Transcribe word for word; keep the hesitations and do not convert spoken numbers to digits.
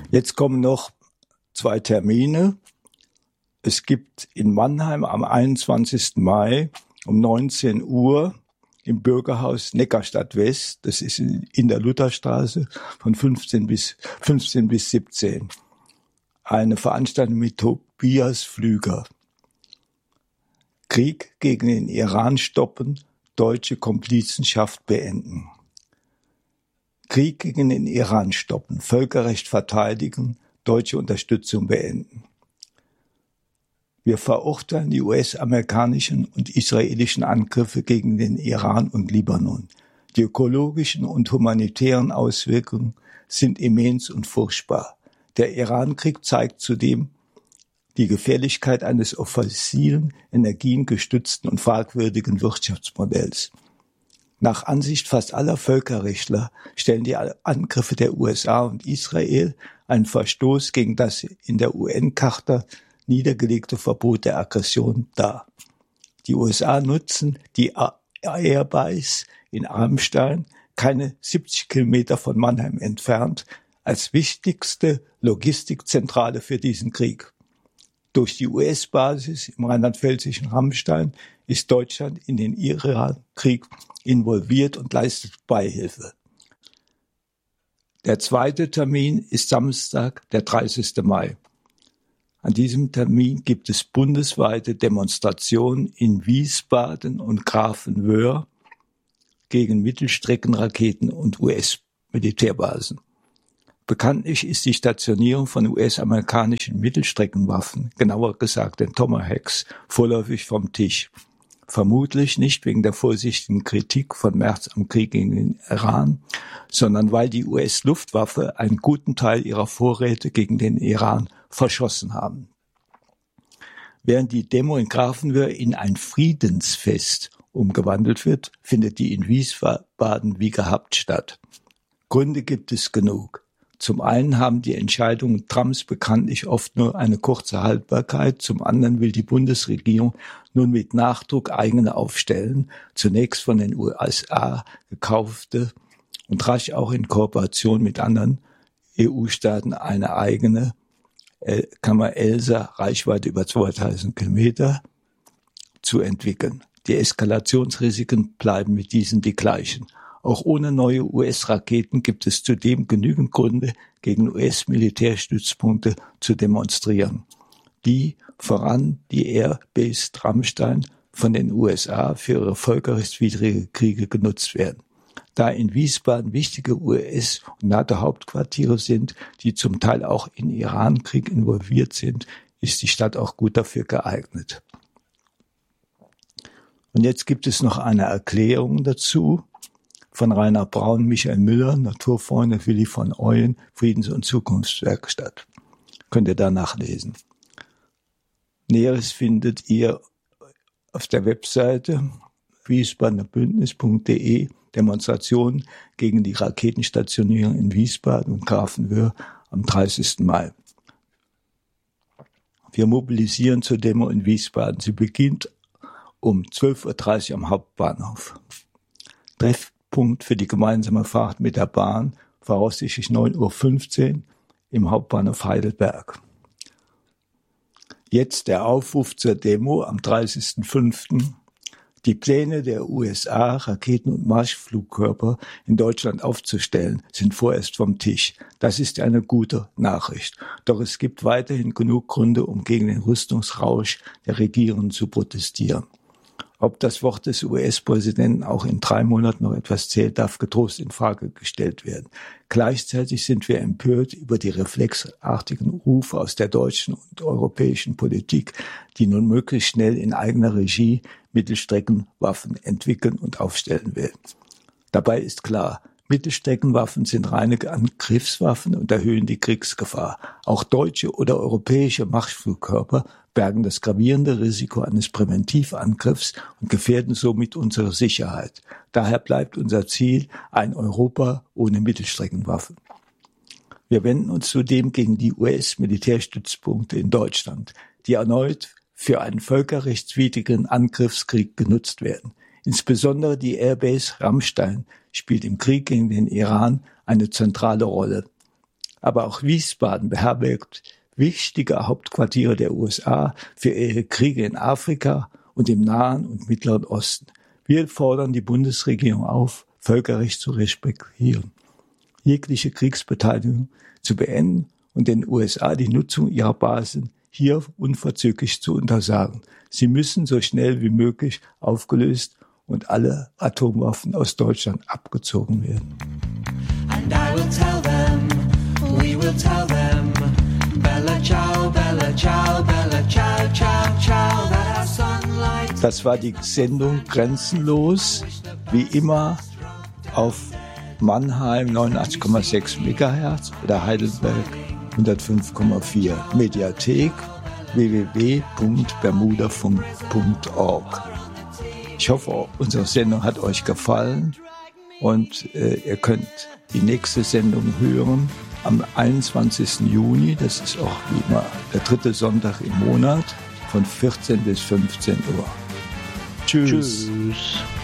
Jetzt kommen noch zwei Termine. Es gibt in Mannheim am einundzwanzigsten Mai um neunzehn Uhr im Bürgerhaus Neckarstadt West, das ist in der Lutherstraße, von fünfzehn bis siebzehn, eine Veranstaltung mit Tobias Flüger. Krieg gegen den Iran stoppen, deutsche Komplizenschaft beenden. Krieg gegen den Iran stoppen, Völkerrecht verteidigen, deutsche Unterstützung beenden. Wir verurteilen die U S-amerikanischen und israelischen Angriffe gegen den Iran und Libanon. Die ökologischen und humanitären Auswirkungen sind immens und furchtbar. Der Iran-Krieg zeigt zudem die Gefährlichkeit eines auf fossilen Energien gestützten und fragwürdigen Wirtschaftsmodells. Nach Ansicht fast aller Völkerrechtler stellen die Angriffe der U S A und Israel einen Verstoß gegen das in der U N-Charta niedergelegte Verbot der Aggression dar. Die U S A nutzen die Airbase in Ramstein, keine siebzig Kilometer von Mannheim entfernt, als wichtigste Logistikzentrale für diesen Krieg. Durch die U S-Basis im rheinland-pfälzischen Ramstein ist Deutschland in den Iran-Krieg involviert und leistet Beihilfe. Der zweite Termin ist Samstag, der dreißigsten Mai. An diesem Termin gibt es bundesweite Demonstrationen in Wiesbaden und Grafenwöhr gegen Mittelstreckenraketen und U S-Militärbasen. Bekanntlich ist die Stationierung von U S-amerikanischen Mittelstreckenwaffen, genauer gesagt den Tomahawks, vorläufig vom Tisch. Vermutlich nicht wegen der vorsichtigen Kritik von März am Krieg gegen den Iran, sondern weil die U S-Luftwaffe einen guten Teil ihrer Vorräte gegen den Iran verschossen haben. Während die Demo in Grafenwöhr in ein Friedensfest umgewandelt wird, findet die in Wiesbaden wie gehabt statt. Gründe gibt es genug. Zum einen haben die Entscheidungen Trumps bekanntlich oft nur eine kurze Haltbarkeit, zum anderen will die Bundesregierung nun mit Nachdruck eigene aufstellen, zunächst von den U S A gekaufte und rasch auch in Kooperation mit anderen E U-Staaten eine eigene Kammer Elsa, Reichweite über zweitausend Kilometer, zu entwickeln. Die Eskalationsrisiken bleiben mit diesen die gleichen. Auch ohne neue U S-Raketen gibt es zudem genügend Gründe, gegen U S-Militärstützpunkte zu demonstrieren, die, voran die Airbase Ramstein, von den U S A für ihre völkerrechtswidrige Kriege genutzt werden. Da in Wiesbaden wichtige U S- und NATO-Hauptquartiere sind, die zum Teil auch in Iran-Krieg involviert sind, ist die Stadt auch gut dafür geeignet. Und jetzt gibt es noch eine Erklärung dazu von Rainer Braun, Michael Müller, Naturfreunde, Willi von Ooyen, Friedens- und Zukunftswerkstatt. Könnt ihr da nachlesen. Näheres findet ihr auf der Webseite wiesbadener bündnis punkt de, Demonstration gegen die Raketenstationierung in Wiesbaden und Grafenwöhr am dreißigsten Mai. Wir mobilisieren zur Demo in Wiesbaden. Sie beginnt um zwölf Uhr dreißig am Hauptbahnhof. Treffpunkt für die gemeinsame Fahrt mit der Bahn, voraussichtlich neun Uhr fünfzehn im Hauptbahnhof Heidelberg. Jetzt der Aufruf zur Demo am dreißigsten fünften Die Pläne der U S A, Raketen- und Marschflugkörper in Deutschland aufzustellen, sind vorerst vom Tisch. Das ist eine gute Nachricht. Doch es gibt weiterhin genug Gründe, um gegen den Rüstungsrausch der Regierenden zu protestieren. Ob das Wort des U S-Präsidenten auch in drei Monaten noch etwas zählt, darf getrost in Frage gestellt werden. Gleichzeitig sind wir empört über die reflexartigen Rufe aus der deutschen und europäischen Politik, die nun möglichst schnell in eigener Regie Mittelstreckenwaffen entwickeln und aufstellen will. Dabei ist klar, Mittelstreckenwaffen sind reine Angriffswaffen und erhöhen die Kriegsgefahr. Auch deutsche oder europäische Marschflugkörper bergen das gravierende Risiko eines Präventivangriffs und gefährden somit unsere Sicherheit. Daher bleibt unser Ziel ein Europa ohne Mittelstreckenwaffen. Wir wenden uns zudem gegen die U S-Militärstützpunkte in Deutschland, die erneut für einen völkerrechtswidrigen Angriffskrieg genutzt werden. Insbesondere die Airbase Ramstein spielt im Krieg gegen den Iran eine zentrale Rolle. Aber auch Wiesbaden beherbergt wichtige Hauptquartiere der U S A für ihre Kriege in Afrika und im Nahen und Mittleren Osten. Wir fordern die Bundesregierung auf, Völkerrecht zu respektieren, jegliche Kriegsbeteiligung zu beenden und den U S A die Nutzung ihrer Basen hier unverzüglich zu untersagen. Sie müssen so schnell wie möglich aufgelöst und alle Atomwaffen aus Deutschland abgezogen werden. And I will tell them, we will tell them, Bella ciao, Bella ciao, Bella ciao, ciao, ciao, that our sunlight. Das war die Sendung Grenzenlos, wie immer auf Mannheim neunundachtzig Komma sechs Megahertz oder Heidelberg hundertfünf Komma vier. Mediathek w w w punkt bermudafunk punkt org. Ich hoffe, unsere Sendung hat euch gefallen und äh, ihr könnt die nächste Sendung hören am einundzwanzigsten Juni. Das ist auch wie immer der dritte Sonntag im Monat von vierzehn bis fünfzehn Uhr. Tschüss. Tschüss.